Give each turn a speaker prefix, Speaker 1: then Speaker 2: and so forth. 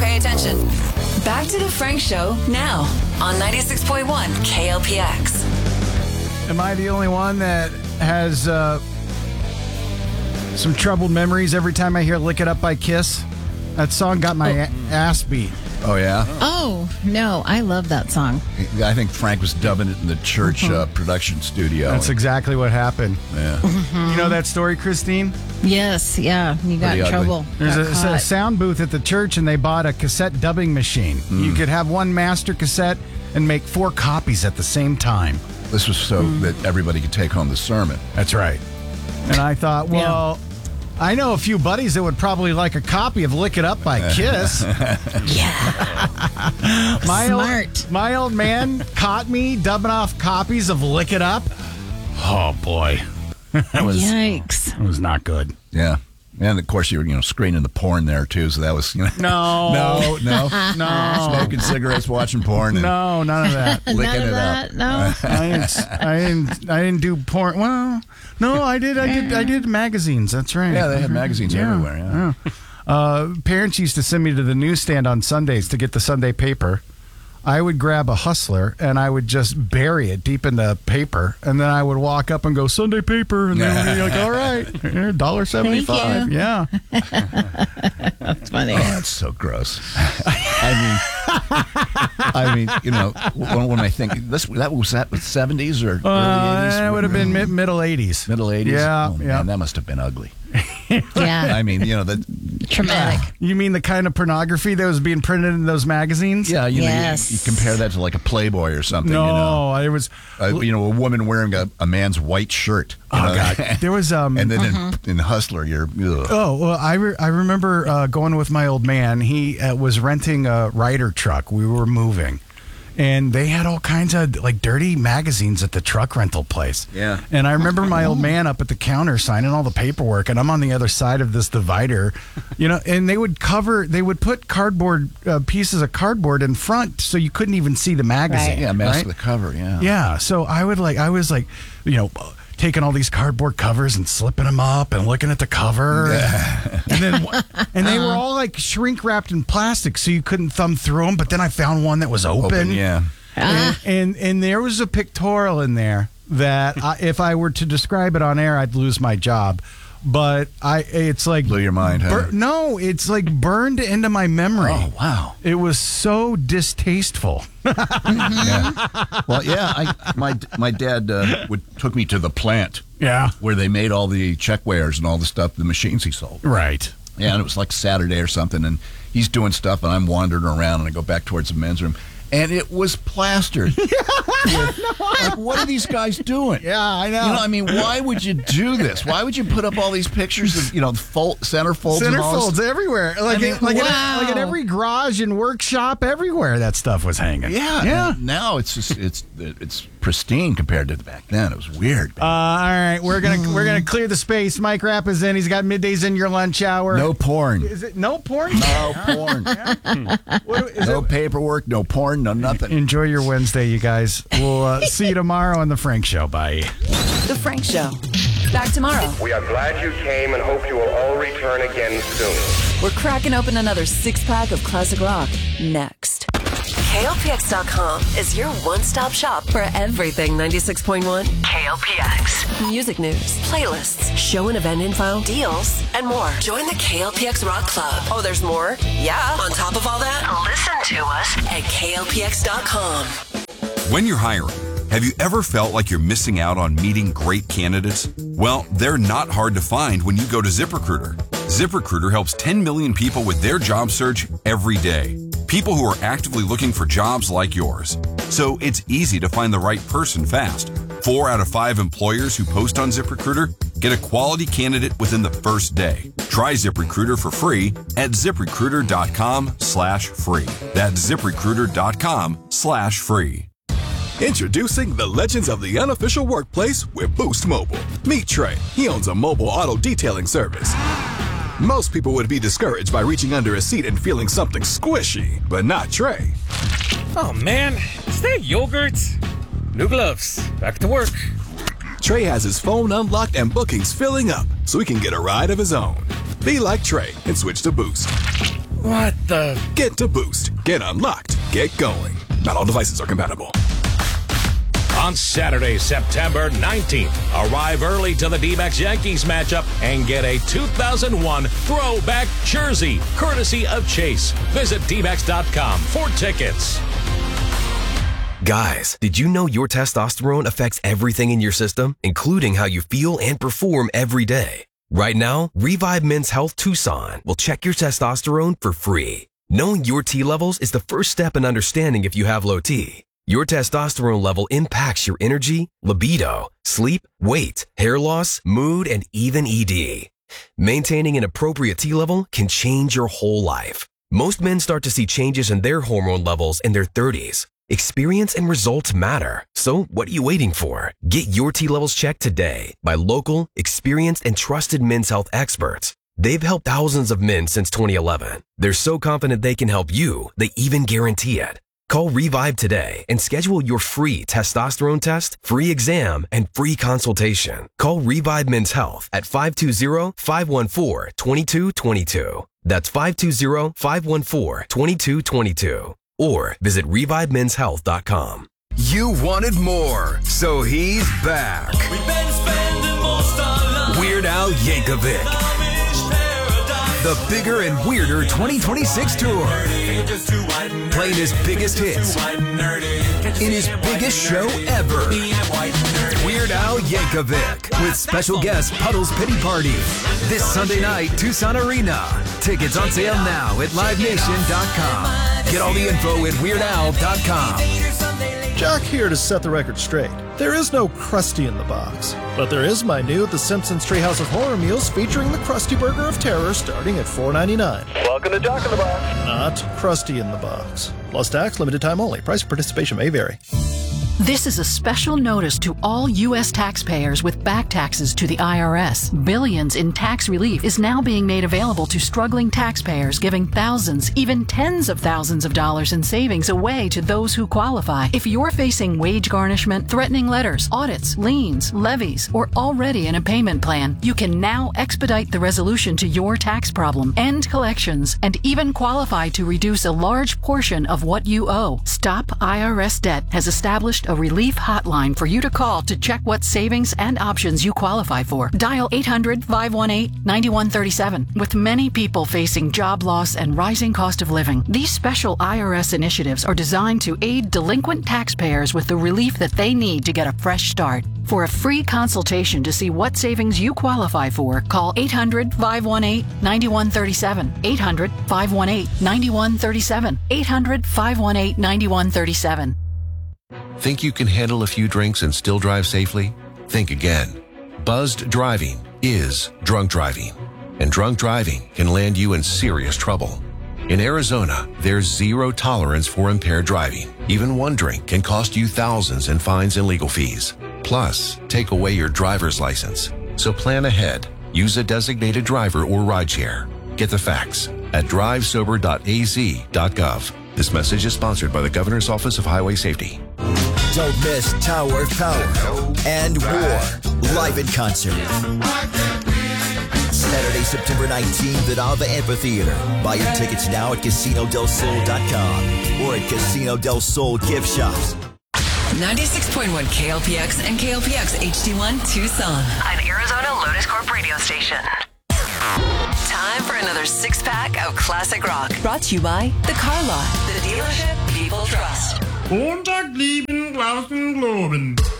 Speaker 1: pay attention. Back to the Frank Show now on 96.1 KLPX.
Speaker 2: Am I the only one that has some troubled memories every time I hear Lick It Up by Kiss? That song got my ass beat.
Speaker 3: Oh, yeah?
Speaker 4: Oh, no. I love that song.
Speaker 3: I think Frank was dubbing it in the church production studio.
Speaker 2: That's exactly what happened.
Speaker 3: Yeah.
Speaker 2: You know that story, Christine?
Speaker 4: Yes, yeah. You got in trouble.
Speaker 2: There's
Speaker 4: Got
Speaker 2: a
Speaker 4: caught.
Speaker 2: sound booth at the church, and they bought a cassette dubbing machine. You could have one master cassette and make 4 copies at the same time.
Speaker 3: This was so that everybody could take home the sermon.
Speaker 2: That's right. And I thought, well, I know a few buddies that would probably like a copy of Lick It Up by Kiss.
Speaker 4: Smart.
Speaker 2: My old man caught me dubbing off copies of Lick It Up. Oh, boy. That was not good.
Speaker 3: Yeah. And, of course, you were, screening the porn there, too, so that was,
Speaker 2: No.
Speaker 3: No.
Speaker 2: No.
Speaker 3: Smoking cigarettes, watching porn. And
Speaker 2: No, none of that.
Speaker 3: licking it up.
Speaker 4: No.
Speaker 2: I didn't do porn. Well, no, I did magazines. That's right.
Speaker 3: Yeah, they had magazines everywhere. Yeah.
Speaker 2: Parents used to send me to the newsstand on Sundays to get the Sunday paper. I would grab a Hustler and I would just bury it deep in the paper, and then I would walk up and go, Sunday paper, and then they'd be like, all right, $1.75. Yeah.
Speaker 4: That's funny.
Speaker 3: Oh, that's so gross. I mean, when I think that was the 70s or early 80s?
Speaker 2: It would have been middle 80s.
Speaker 3: Middle 80s?
Speaker 2: Yeah.
Speaker 3: Oh, man, that must have been ugly.
Speaker 4: Yeah.
Speaker 3: I mean,
Speaker 4: Traumatic.
Speaker 2: You mean the kind of pornography that was being printed in those magazines?
Speaker 3: Yeah,
Speaker 4: Yes.
Speaker 3: you compare that to like a Playboy or something.
Speaker 2: No, it was.
Speaker 3: A woman wearing a man's white shirt.
Speaker 2: God, there was
Speaker 3: and then in Hustler, you're. Ugh.
Speaker 2: Oh, well, I remember going with my old man. He was renting a Ryder truck. We were moving. And they had all kinds of dirty magazines at the truck rental place.
Speaker 3: Yeah.
Speaker 2: And I remember my old man up at the counter signing all the paperwork, and I'm on the other side of this divider, and they would put cardboard pieces of cardboard in front so you couldn't even see the magazine.
Speaker 4: Right.
Speaker 3: Yeah, mask the cover. Yeah.
Speaker 2: Yeah. So I was taking all these cardboard covers and slipping them up and looking at the cover. And they were all shrink wrapped in plastic so you couldn't thumb through them. But then I found one that was open.
Speaker 3: Yeah.
Speaker 2: And there was a pictorial in there that if I were to describe it on air, I'd lose my job. But it's like
Speaker 3: Blew your mind, huh?
Speaker 2: No, it's burned into my memory.
Speaker 3: Oh, wow.
Speaker 2: It was so distasteful.
Speaker 3: Yeah. Well, yeah, my dad took me to the plant.
Speaker 2: Yeah.
Speaker 3: Where they made all the check weighers and all the stuff, the machines he sold.
Speaker 2: Right.
Speaker 3: Yeah, and it was like Saturday or something, and he's doing stuff, and I'm wandering around, and I go back towards the men's room, and it was plastered. What are these guys doing?
Speaker 2: Yeah, I know.
Speaker 3: Why would you do this? Why would you put up all these pictures of, centerfolds?
Speaker 2: Centerfolds everywhere. Like at every garage and workshop, everywhere that stuff was hanging.
Speaker 3: Yeah.
Speaker 2: Yeah.
Speaker 3: Now it's just it's pristine compared to back then. It was weird.
Speaker 2: All right, we're gonna clear the space. Mike Rapp is in. He's got middays in your lunch hour.
Speaker 3: No porn.
Speaker 2: Is it no porn?
Speaker 3: No porn. No paperwork. No porn. No nothing.
Speaker 2: Enjoy your Wednesday, you guys. We'll see you tomorrow on The Frank Show. Bye.
Speaker 1: The Frank Show. Back tomorrow.
Speaker 5: We are glad you came and hope you will all return again soon.
Speaker 1: We're cracking open another 6-pack of classic rock next. KLPX.com is your one-stop shop for everything 96.1 KLPX. Music news, playlists, show and event info, deals, and more. Join the KLPX Rock Club. Oh, there's more? Yeah. On top of all that, listen to us at KLPX.com.
Speaker 6: When you're hiring, have you ever felt like you're missing out on meeting great candidates? Well, they're not hard to find when you go to ZipRecruiter. ZipRecruiter helps 10 million people with their job search every day. People who are actively looking for jobs like yours. So it's easy to find the right person fast. 4 out of 5 employers who post on ZipRecruiter get a quality candidate within the first day. Try ZipRecruiter for free at ZipRecruiter.com/free. That's ZipRecruiter.com/free.
Speaker 7: Introducing the legends of the unofficial workplace with Boost Mobile. Meet Trey. He owns a mobile auto detailing service. Most people would be discouraged by reaching under a seat and feeling something squishy, but not Trey.
Speaker 8: Oh man, is that yogurt? New gloves. Back to work.
Speaker 7: Trey has his phone unlocked and bookings filling up so he can get a ride of his own. Be like Trey and switch to Boost.
Speaker 8: What the?
Speaker 7: Get to Boost. Get unlocked. Get going. Not all devices are compatible.
Speaker 9: On Saturday, September 19th, arrive early to the D-backs Yankees matchup and get a 2001 throwback jersey, courtesy of Chase. Visit dbacks.com for tickets.
Speaker 10: Guys, did you know your testosterone affects everything in your system, including how you feel and perform every day? Right now, Revive Men's Health Tucson will check your testosterone for free. Knowing your T levels is the first step in understanding if you have low T. Your testosterone level impacts your energy, libido, sleep, weight, hair loss, mood, and even ED. Maintaining an appropriate T level can change your whole life. Most men start to see changes in their hormone levels in their 30s. Experience and results matter. So what are you waiting for? Get your T levels checked today by local, experienced, and trusted men's health experts. They've helped thousands of men since 2011. They're so confident they can help you, they even guarantee it. Call Revive today and schedule your free testosterone test, free exam, and free consultation. Call Revive Men's Health at 520-514-2222. That's 520-514-2222. Or visit ReviveMen'sHealth.com.
Speaker 11: You wanted more, so he's back. Weird Al Yankovic. The Bigger and Weirder 2026 tour. Playing his biggest hits in his biggest show ever. Weird Al Yankovic with special guest Puddles Pity Party. This Sunday night, Tucson Arena. Tickets on sale now at LiveNation.com. Get all the info at WeirdAl.com.
Speaker 12: Jack here to set the record straight. There is no Krusty in the Box, but there is my new The Simpsons Treehouse of Horror meals featuring the Krusty Burger of Terror starting at $4.99.
Speaker 5: Welcome to Jack in the Box.
Speaker 12: Not Krusty in the Box. Plus tax, limited time only. Price of participation may vary.
Speaker 13: This is a special notice to all U.S. taxpayers with back taxes to the IRS. Billions in tax relief is now being made available to struggling taxpayers, giving thousands, even tens of thousands of dollars in savings away to those who qualify. If you're facing wage garnishment, threatening letters, audits, liens, levies, or already in a payment plan, you can now expedite the resolution to your tax problem, end collections, and even qualify to reduce a large portion of what you owe. Stop IRS Debt has established a relief hotline for you to call to check what savings and options you qualify for. Dial 800-518-9137. With many people facing job loss and rising cost of living, these special IRS initiatives are designed to aid delinquent taxpayers with the relief that they need to get a fresh start. For a free consultation to see what savings you qualify for, call 800-518-9137. 800-518-9137. 800-518-9137.
Speaker 14: Think you can handle a few drinks and still drive safely? Think again. Buzzed driving is drunk driving, and drunk driving can land you in serious trouble. In Arizona, there's zero tolerance for impaired driving. Even one drink can cost you thousands in fines and legal fees. Plus, take away your driver's license. So plan ahead. Use a designated driver or rideshare. Get the facts at drivesober.az.gov. This message is sponsored by the Governor's Office of Highway Safety.
Speaker 15: Don't miss Tower of Power and War live in concert. Saturday, September 19th at Ava Amphitheater. Buy your tickets now at CasinoDelSol.com or at Casino Del Sol gift shops.
Speaker 1: 96.1 KLPX and KLPX HD1 Tucson. An Arizona Lotus Corp radio station. Time for another six-pack of classic rock. Brought to you by The Car Lot, the dealership people trust.
Speaker 16: Montag, lieben Glauben, Globen.